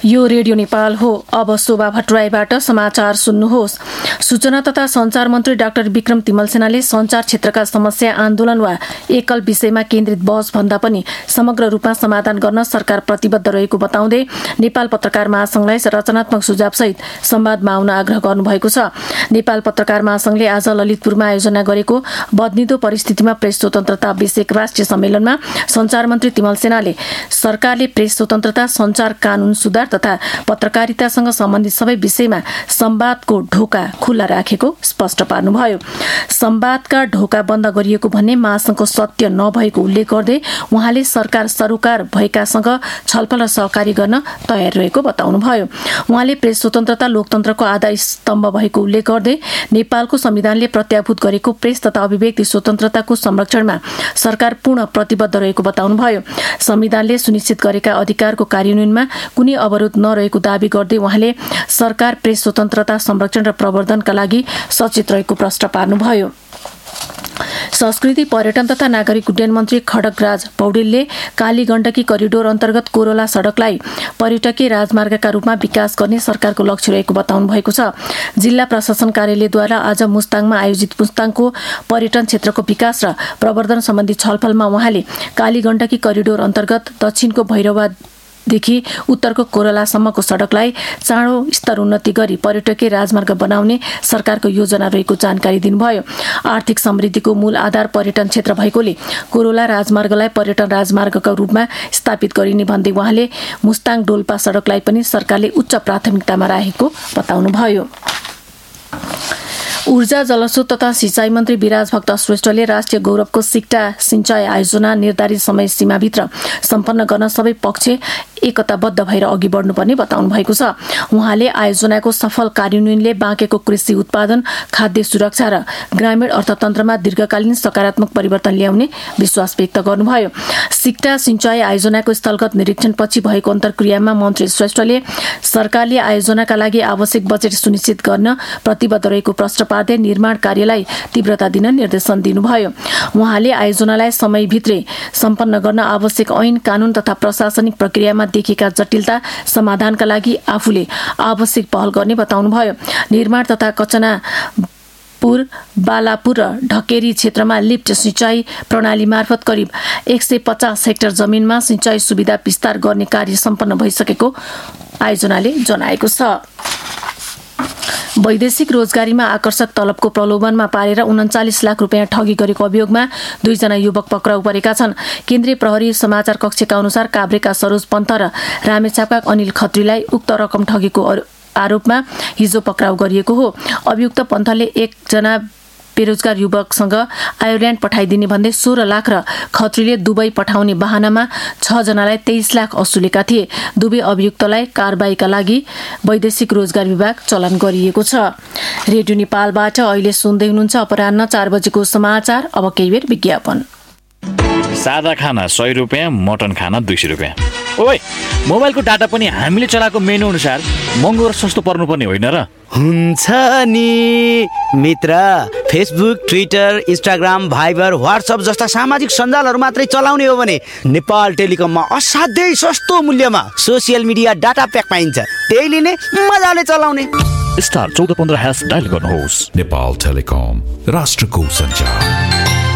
यो रेडियो नेपाल हो। अब शोभा भट्टराईबाट समाचार सुन्नुहोस्। सूचना तथा संचार मन्त्री डाक्टर विक्रम तिमलसेनाले संचार क्षेत्रका समस्या आन्दोलन वा एकल विषयमा केन्द्रित बहस भन्दा पनि समग्र रूपमा समाधान गर्न सरकार प्रतिबद्ध रहेको बताउँदै नेपाल पत्रकार महासंघलाई रचनात्मक सुझावसहित संवादमा आउन आग्रह गर्नुभएको छ। नेपाल पत्रकार महासंघले आज ललितपुरमा आयोजना गरेको बदलिदो परिस्थितिमा प्रेस स्वतन्त्रता विषयक राष्ट्रिय सम्मेलनमा संचार मन्त्री तिमलसेनाले सरकारले प्रेस स्वतन्त्रता, संचार कानून सुधार तथा पत्रकारितासँग सम्बन्धित सबै विषयमा संवादको ढोका खुल्ला राखेको स्पष्ट पार्नुभयो। संवादका ढोका बन्द गरिएको भन्ने महासंघको सत्य नभएको उल्लेख गर्दै उहाँले सरकार सरोकार भएकासँग छलफल र सहकारी गर्न तयार रहेको बताउनुभयो। उहाँले प्रेस स्वतन्त्रता लोकतन्त्रको आधार स्तम्भ भएको उल्लेख गर्दै नेपालको संविधानले प्रत्याभूत गरेको प्रेस तथा अभिव्यक्ति स्वतन्त्रताको संरक्षणमा सरकार पूर्ण प्रतिबद्ध रहेको बताउनुभयो। संविधानले सुनिश्चित गरेका अधिकारको कार्यान्वयनमा कुनै अवरोध नरहेको दावी गर्दै उहाँले सरकार प्रेस स्वतन्त्रता संरक्षण र प्रवर्धनका लागि सचेत रहेको प्रश्न पार्नुभयो। संस्कृति, पर्यटन तथा नागरिक उड्डयन मन्त्री खड्गराज पौडेलले कालीगण्डकी करिडोर अन्तर्गत कोरोला सडकलाई पर्यटकीय राजमार्गका रूपमा विकास गर्ने सरकारको लक्ष्य रहेको बताउनु भएको छ। जिल्ला प्रशासन कार्यालयद्वारा आज मुस्ताङमा आयोजित मुस्ताङको पर्यटन क्षेत्रको विकास र प्रवर्धन सम्बन्धी छलफलमा उहाँले कालीगण्डकी करिडोर अन्तर्गत दक्षिणको भैरवा देखि उत्तरको कोरलासम्मको सडकलाई चाँडो स्तर उन्नति गरी पर्यटकीय राजमार्ग बनाउने सरकारको योजना रहेको जानकारी दिनुभयो। आर्थिक समृद्धिको मूल आधार पर्यटन क्षेत्र भएकोले कोरोला राजमार्गलाई पर्यटन राजमार्गका रूपमा स्थापित गरिने भन्दै उहाँले मुस्ताङ डोल्पा सडकलाई पनि सरकारले उच्च प्राथमिकतामा राखेको बताउनुभयो। ऊर्जा, जलस्रोत तथा सिंचाई मन्त्री विराज भक्त श्रेष्ठले राष्ट्रिय गौरवको सिक्टा सिंचाई आयोजना निर्धारित समय सीमाभित्र सम्पन्न गर्न सबै पक्ष एकताबद्ध भएर अघि बढ्नुपर्ने बताउनु भएको छ। उहाँले आयोजनाको सफल कार्यान्वयनले बाँकेको कृषि उत्पादन, खाद्य सुरक्षा र ग्रामीण अर्थतन्त्रमा दीर्घकालीन सकारात्मक परिवर्तन ल्याउने विश्वास व्यक्त गर्नुभयो। सिक्टा सिंचाई आयोजनाको स्थलगत निरीक्षणपछि भएको अन्तर्क्रियामा मन्त्री श्रेष्ठले सरकारले आयोजनाका लागि आवश्यक बजेट सुनिश्चित गर्न प्रतिबद्ध रहेको प्रश्न पार्दै निर्माण कार्यलाई तीव्रता दिन निर्देशन दिनुभयो। उहाँले आयोजनालाई समयभित्रै सम्पन्न गर्न आवश्यक ऐन, कानून तथा प्रशासनिक प्रक्रियामा देखिएका जटिलता समाधानका लागि आफूले आवश्यक पहल गर्ने बताउनुभयो। निर्माण तथा कचनापुर, बालापुर र ढकेरी क्षेत्रमा लिफ्ट सिंचाई प्रणाली मार्फत करिब 150 हेक्टर जमिनमा सिंचाई सुविधा विस्तार गर्ने कार्य सम्पन्न भइसकेको आयोजनाले जनाएको छ। वैदेशिक रोजगारीमा आकर्षक तलबको प्रलोभनमा पारेर 39 लाख रुपियाँ ठगी गरेको अभियोगमा 2 जना युवक पक्राउ परेका छन्। केन्द्रीय प्रहरी समाचार कक्षका अनुसार काभ्रेका सरोज पन्थ र रामेछापका अनिल खत्रीलाई उक्त रकम ठगेको आरोपमा हिजो पक्राउ गरिएको हो। अभियुक्त पन्थले 1 जना बेरोजगार युवकसँग आयरल्यान्ड पठाइदिने भन्दै 16 लाख र खत्रीले दुबई पठाउने बहानामा 6 जनालाई 23 लाख असुलेका थिए। दुवै अभियुक्तलाई कारबाहीका लागि वैदेशिक रोजगार विभाग चलन गरिएको छ। रेडियो नेपालबाट अहिले सुन्दै हुनुहुन्छ अपराह्न 4 बजेको समाचार। अब केही बेर विज्ञापन। सादा खाना 100 रुपियाँ, मटन खाना 200 रुपियाँ। ओइ, मोबाइलको डाटा पनि हामीले चलाएको मेनु अनुसार महँगो र सस्तो पर्नुपर्ने होइन र? हुन्छ नि मित्र, Facebook, Twitter, Instagram, Viber, WhatsApp जस्ता सामाजिक सञ्जालहरू मात्रै चलाउने हो भने नेपाल टेलिकममा असाध्यै सस्तो मूल्यमा सोसियल मिडिया डाटा प्याक पाइन्छ। त्यही लिने, मजाले चलाउने। स्टार 1415# डायल गर्नुहोस्। नेपाल टेलिकम, राष्ट्रको सञ्चार।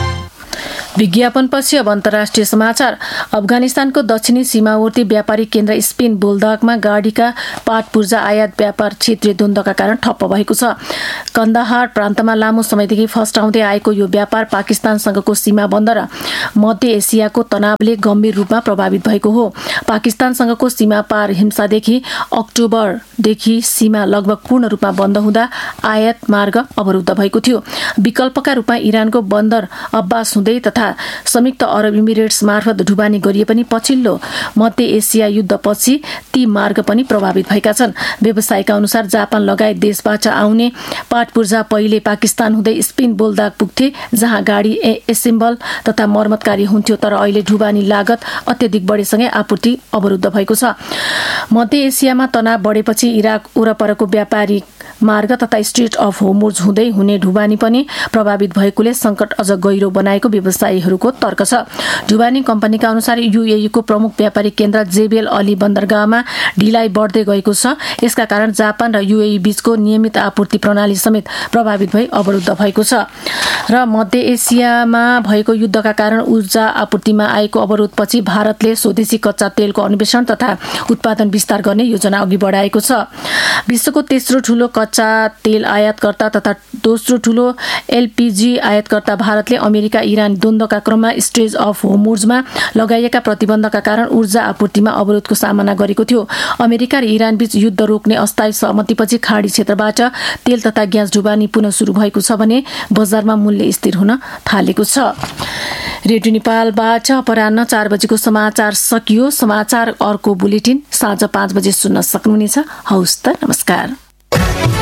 विज्ञापनपछि अब अन्तर्राष्ट्रिय समाचार। अफगानिस्तानको दक्षिणी सीमावर्ती व्यापारिक केन्द्र स्पिन बुलदागमा गाडीका पाट पूर्जा आयात व्यापार क्षेत्रीय द्वन्द्वका कारण ठप्प भएको छ। कन्दहार प्रान्तमा लामो समयदेखि फस्टाउँदै आएको यो व्यापार पाकिस्तानसँगको सीमा बन्द र मध्य एसियाको तनावले गम्भीर रूपमा प्रभावित भएको हो। पाकिस्तानसँगको सीमा पार हिंसादेखि अक्टोबरदेखि सीमा लगभग पूर्ण रूपमा बन्द हुँदा आयात मार्ग अवरुद्ध भएको थियो। विकल्पका रूपमा इरानको बन्दर अब्बास हुँदै तथा संयुक्त अरब इमिरेट्स मार्फत ढुवानी गरिए पनि पछिल्लो मध्य एसिया युद्धपछि ती मार्ग पनि प्रभावित भएका छन्। व्यवसायका अनुसार जापान लगायत देशबाट आउने पाट पूर्जा पहिले पाकिस्तान हुँदै स्पिन बुलदाग पुग्थे, जहाँ गाडी एसेम्बल तथा मर्मत कार्य हुन्थ्यो। तर अहिले ढुवानी लागत अत्यधिक बढेसँगै आपूर्ति अवरुद्ध भएको छ। मध्य एसियामा तनाव बढेपछि इराक वरपरको व्यापारिक मार्ग तथा स्ट्रेट अफ होर्मुज हुँदै हुने ढुवानी पनि प्रभावित भएकोले सङ्कट अझ गहिरो बनाएको व्यवसायीहरूको तर्क छ। ढुवानी कम्पनीका अनुसार UAE को प्रमुख व्यापारिक केन्द्र जेबेल अली बन्दरगाहमा ढिलाइ बढ्दै गएको छ। यसका कारण जापान र UAE बीचको नियमित आपूर्ति प्रणाली समेत प्रभावित भई अवरुद्ध भएको छ। र मध्य एसियामा भएको युद्धका कारण ऊर्जा आपूर्तिमा आएको अवरोधपछि भारतले स्वदेशी कच्चा तेलको अन्वेषण तथा उत्पादन विस्तार गर्ने योजना अघि बढाएको छ। विश्वको तेस्रो ठूलो कच्चा तेल आयातकर्ता तथा दोस्रो ठूलो LPG आयातकर्ता भारतले अमेरिका इरान द्वन्द्वका क्रममा स्ट्रेट अफ होर्मुजमा लगाइएका प्रतिबन्धका कारण ऊर्जा आपूर्तिमा अवरोधको सामना गरेको थियो। अमेरिका र इरान बीच युद्ध रोक्ने अस्थायी सहमतिपछि खाडी क्षेत्रबाट तेल तथा ग्यास ढुवानी पुनः सुरु भएको छ भने बजारमा मूल्य स्थिर हुन थालेको छ। रेडियो नेपालबाट अपराह्न 4 बजेको समाचार सकियो। समाचार अर्को बुलेटिन साँझ 5 बजे सुन्न सक्नुहुनेछ। हवस् त, नमस्कार।